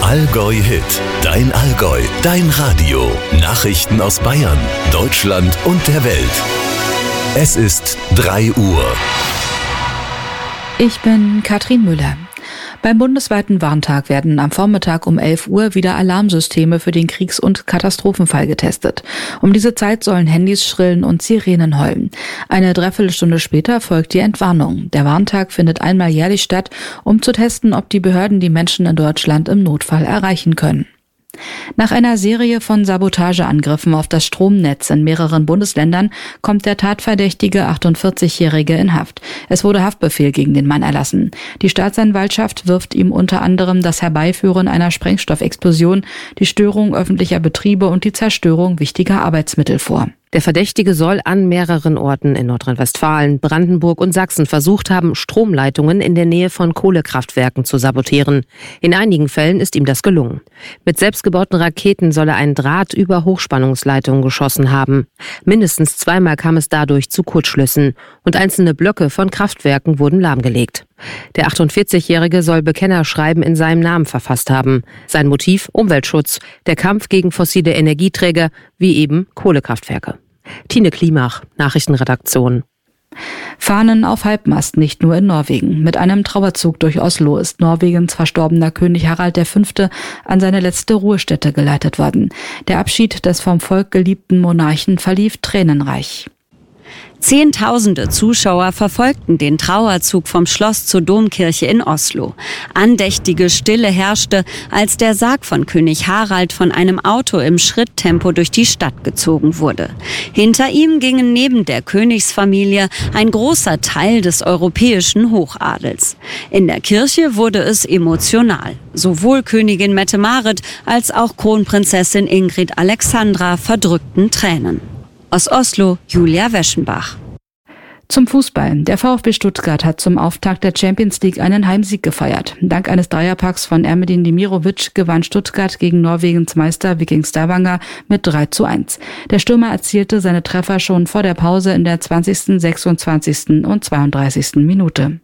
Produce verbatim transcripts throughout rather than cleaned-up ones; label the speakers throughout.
Speaker 1: Allgäu-Hit. Dein Allgäu, dein Radio. Nachrichten aus Bayern, Deutschland und der Welt. Es ist drei Uhr.
Speaker 2: Ich bin Katrin Müller. Beim bundesweiten Warntag werden am Vormittag um elf Uhr wieder Alarmsysteme für den Kriegs- und Katastrophenfall getestet. Um diese Zeit sollen Handys schrillen und Sirenen heulen. Eine Dreiviertelstunde später folgt die Entwarnung. Der Warntag findet einmal jährlich statt, um zu testen, ob die Behörden die Menschen in Deutschland im Notfall erreichen können. Nach einer Serie von Sabotageangriffen auf das Stromnetz in mehreren Bundesländern kommt der tatverdächtige achtundvierzigjährige in Haft. Es wurde Haftbefehl gegen den Mann erlassen. Die Staatsanwaltschaft wirft ihm unter anderem das Herbeiführen einer Sprengstoffexplosion, die Störung öffentlicher Betriebe und die Zerstörung wichtiger Arbeitsmittel vor.
Speaker 3: Der Verdächtige soll an mehreren Orten in Nordrhein-Westfalen, Brandenburg und Sachsen versucht haben, Stromleitungen in der Nähe von Kohlekraftwerken zu sabotieren. In einigen Fällen ist ihm das gelungen. Mit selbstgebauten Raketen soll er einen Draht über Hochspannungsleitungen geschossen haben. Mindestens zweimal kam es dadurch zu Kurzschlüssen und einzelne Blöcke von Kraftwerken wurden lahmgelegt. Der achtundvierzigjährige soll Bekennerschreiben in seinem Namen verfasst haben. Sein Motiv: Umweltschutz, der Kampf gegen fossile Energieträger wie eben Kohlekraftwerke. Tine Klimach, Nachrichtenredaktion.
Speaker 2: Fahnen auf Halbmast, nicht nur in Norwegen. Mit einem Trauerzug durch Oslo ist Norwegens verstorbener König Harald der Fünfte an seine letzte Ruhestätte geleitet worden. Der Abschied des vom Volk geliebten Monarchen verlief tränenreich.
Speaker 4: Zehntausende Zuschauer verfolgten den Trauerzug vom Schloss zur Domkirche in Oslo. Andächtige Stille herrschte, als der Sarg von König Harald von einem Auto im Schritttempo durch die Stadt gezogen wurde. Hinter ihm gingen neben der Königsfamilie ein großer Teil des europäischen Hochadels. In der Kirche wurde es emotional. Sowohl Königin Mette-Marit als auch Kronprinzessin Ingrid Alexandra verdrückten Tränen. Aus Oslo, Julia Weschenbach.
Speaker 2: Zum Fußball. Der VfB Stuttgart hat zum Auftakt der Champions League einen Heimsieg gefeiert. Dank eines Dreierpacks von Ermedin Demirovic gewann Stuttgart gegen Norwegens Meister Viking Stavanger mit drei zu eins. Der Stürmer erzielte seine Treffer schon vor der Pause in der zwanzigsten, sechsundzwanzigsten und zweiunddreißigsten Minute.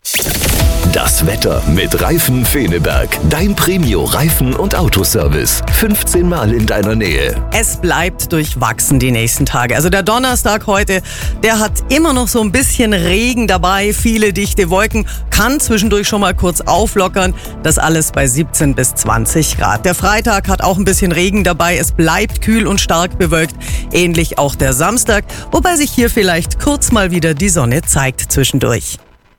Speaker 1: Das Wetter mit Reifen Feneberg. Dein Premio-Reifen- und Autoservice. fünfzehn Mal in deiner Nähe.
Speaker 5: Es bleibt durchwachsen die nächsten Tage. Also der Donnerstag heute, der hat immer noch so ein bisschen Regen dabei, viele dichte Wolken, kann zwischendurch schon mal kurz auflockern. Das alles bei siebzehn bis zwanzig Grad. Der Freitag hat auch ein bisschen Regen dabei. Es bleibt kühl und stark bewölkt. Ähnlich auch der Samstag, wobei sich hier vielleicht kurz mal wieder die Sonne zeigt zwischendurch.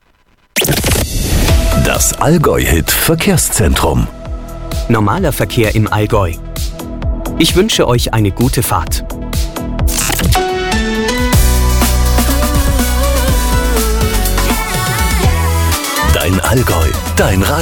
Speaker 1: Das Allgäu-Hit Verkehrszentrum.
Speaker 6: Normaler Verkehr im Allgäu. Ich wünsche euch eine gute Fahrt.
Speaker 1: Dein Allgäu, dein Radio.